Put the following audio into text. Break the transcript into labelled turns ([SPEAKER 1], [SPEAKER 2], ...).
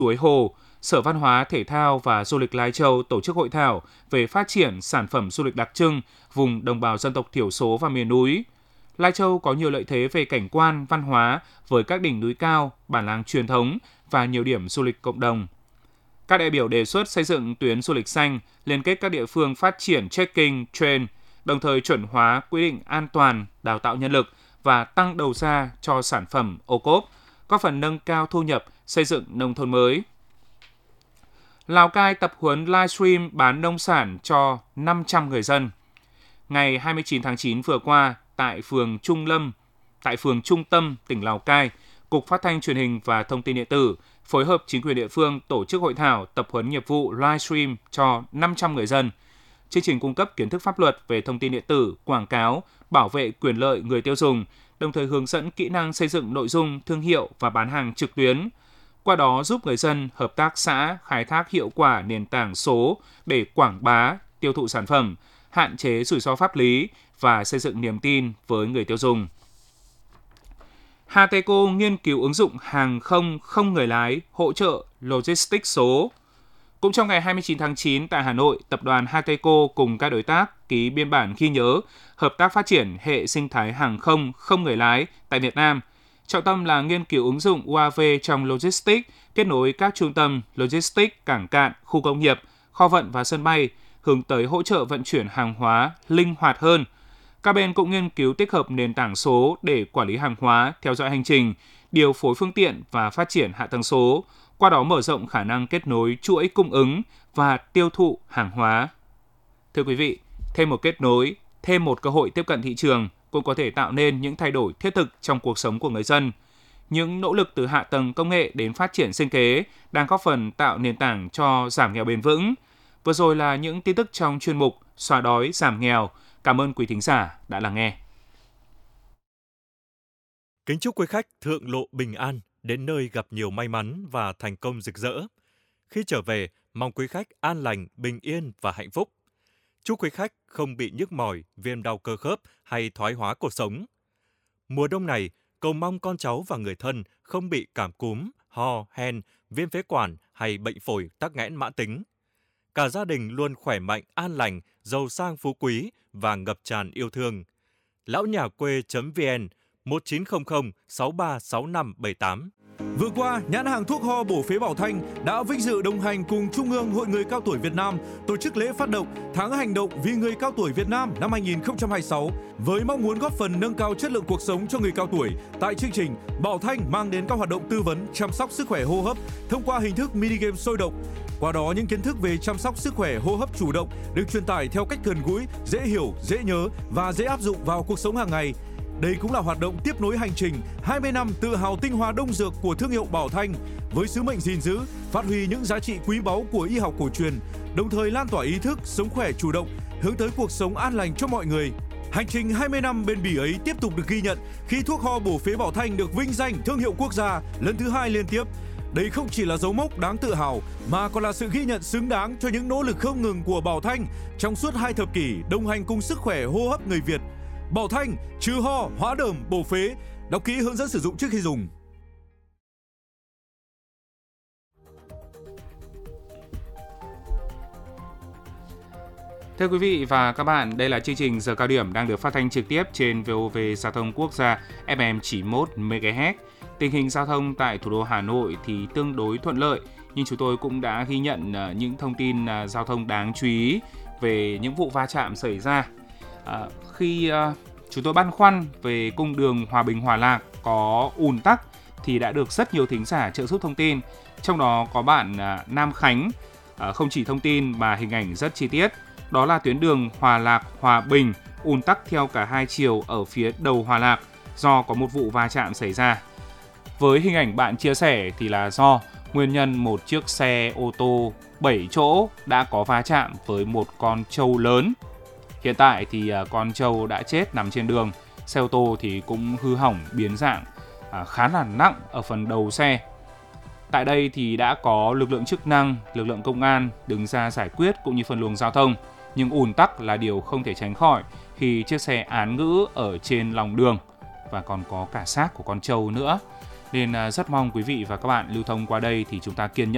[SPEAKER 1] Suối Hồ, Sở Văn hóa, Thể thao và Du lịch Lai Châu tổ chức hội thảo về phát triển sản phẩm du lịch đặc trưng vùng đồng bào dân tộc thiểu số và miền núi. Lai Châu có nhiều lợi thế về cảnh quan, văn hóa với các đỉnh núi cao, bản làng truyền thống và nhiều điểm du lịch cộng đồng. Các đại biểu đề xuất xây dựng tuyến du lịch xanh, liên kết các địa phương phát triển trekking, trail, đồng thời chuẩn hóa quy định an toàn, đào tạo nhân lực và tăng đầu ra cho sản phẩm ô cốp, góp phần nâng cao thu nhập, xây dựng nông thôn mới. Lào Cai tập huấn livestream bán nông sản cho 500 người dân. Ngày 29 tháng 9 vừa qua, tại phường Trung Tâm, tỉnh Lào Cai, Cục Phát thanh Truyền hình và Thông tin điện tử phối hợp chính quyền địa phương tổ chức hội thảo tập huấn nghiệp vụ livestream cho 500 người dân. Chương trình cung cấp kiến thức pháp luật về thông tin điện tử, quảng cáo, bảo vệ quyền lợi người tiêu dùng, đồng thời hướng dẫn kỹ năng xây dựng nội dung, thương hiệu và bán hàng trực tuyến. Qua đó giúp người dân, hợp tác xã khai thác hiệu quả nền tảng số để quảng bá, tiêu thụ sản phẩm, hạn chế rủi ro pháp lý và xây dựng niềm tin với người tiêu dùng. Hateco nghiên cứu ứng dụng hàng không không người lái hỗ trợ logistics số. Cũng trong ngày 29 tháng 9 tại Hà Nội, tập đoàn Hateco cùng các đối tác ký biên bản ghi nhớ hợp tác phát triển hệ sinh thái hàng không không người lái tại Việt Nam. Trọng tâm là nghiên cứu ứng dụng UAV trong logistics, kết nối các trung tâm logistics, cảng cạn, khu công nghiệp, kho vận và sân bay, hướng tới hỗ trợ vận chuyển hàng hóa linh hoạt hơn. Các bên cũng nghiên cứu tích hợp nền tảng số để quản lý hàng hóa, theo dõi hành trình, điều phối phương tiện và phát triển hạ tầng số, qua đó mở rộng khả năng kết nối chuỗi cung ứng và tiêu thụ hàng hóa. Thưa quý vị, thêm một kết nối, thêm một cơ hội tiếp cận thị trường cũng có thể tạo nên những thay đổi thiết thực trong cuộc sống của người dân. Những nỗ lực từ hạ tầng công nghệ đến phát triển sinh kế đang góp phần tạo nền tảng cho giảm nghèo bền vững. Vừa rồi là những tin tức trong chuyên mục Xóa đói giảm nghèo. Cảm ơn quý thính giả đã lắng nghe.
[SPEAKER 2] Kính chúc quý khách thượng lộ bình an, đến nơi gặp nhiều may mắn và thành công rực rỡ. Khi trở về, mong quý khách an lành, bình yên và hạnh phúc. Chúc quý khách không bị nhức mỏi, viêm đau cơ khớp hay thoái hóa cột sống. Mùa đông này, cầu mong con cháu và người thân không bị cảm cúm, ho, hen, viêm phế quản hay bệnh phổi tắc nghẽn mãn tính. Cả gia đình luôn khỏe mạnh, an lành, giàu sang phú quý và ngập tràn yêu thương. Lão nhà quê.vn 1900 636578.
[SPEAKER 3] Vừa qua, nhãn hàng thuốc ho bổ phế Bảo Thanh đã vinh dự đồng hành cùng Trung ương Hội Người Cao Tuổi Việt Nam tổ chức lễ phát động Tháng Hành động vì người cao tuổi Việt Nam năm 2026 với mong muốn góp phần nâng cao chất lượng cuộc sống cho người cao tuổi. Tại chương trình, Bảo Thanh mang đến các hoạt động tư vấn chăm sóc sức khỏe hô hấp thông qua hình thức mini game sôi động. Qua đó, những kiến thức về chăm sóc sức khỏe hô hấp chủ động được truyền tải theo cách gần gũi, dễ hiểu, dễ nhớ và dễ áp dụng vào cuộc sống hàng ngày. Đây cũng là hoạt động tiếp nối hành trình 20 năm tự hào tinh hoa đông dược của thương hiệu Bảo Thanh với sứ mệnh gìn giữ, phát huy những giá trị quý báu của y học cổ truyền, đồng thời lan tỏa ý thức sống khỏe chủ động, hướng tới cuộc sống an lành cho mọi người. Hành trình 20 năm bền bỉ ấy tiếp tục được ghi nhận khi thuốc ho bổ phế Bảo Thanh được vinh danh thương hiệu quốc gia lần thứ 2 liên tiếp. Đây không chỉ là dấu mốc đáng tự hào mà còn là sự ghi nhận xứng đáng cho những nỗ lực không ngừng của Bảo Thanh trong suốt 2 thập kỷ đồng hành cùng sức khỏe hô hấp người Việt. Bảo Thanh, trừ ho, hóa đờm, bổ phế. Đọc kỹ hướng dẫn sử dụng trước khi dùng.
[SPEAKER 1] Thưa quý vị và các bạn, đây là chương trình Giờ Cao Điểm đang được phát thanh trực tiếp trên VOV Giao thông Quốc gia FM 91 MHz. Tình hình giao thông tại thủ đô Hà Nội thì tương đối thuận lợi, nhưng chúng tôi cũng đã ghi nhận những thông tin giao thông đáng chú ý về những vụ va chạm xảy ra. Khi chúng tôi băn khoăn về cung đường Hòa Bình Hòa Lạc có ùn tắc thì đã được rất nhiều thính giả trợ giúp thông tin. Trong đó có bạn Nam Khánh không chỉ thông tin mà hình ảnh rất chi tiết. Đó là tuyến đường Hòa Lạc Hòa Bình ùn tắc theo cả hai chiều ở phía đầu Hòa Lạc do có một vụ va chạm xảy ra. Với hình ảnh bạn chia sẻ thì là do nguyên nhân một chiếc xe ô tô 7 chỗ đã có va chạm với một con trâu lớn. Hiện tại thì con trâu đã chết nằm trên đường, xe ô tô thì cũng hư hỏng biến dạng khá là nặng ở phần đầu xe. Tại đây thì đã có lực lượng chức năng, lực lượng công an đứng ra giải quyết cũng như phân luồng giao thông. Nhưng ùn tắc là điều không thể tránh khỏi khi chiếc xe án ngữ ở trên lòng đường và còn có cả xác của con trâu nữa. Nên rất mong quý vị và các bạn lưu thông qua đây thì chúng ta kiên nhẫn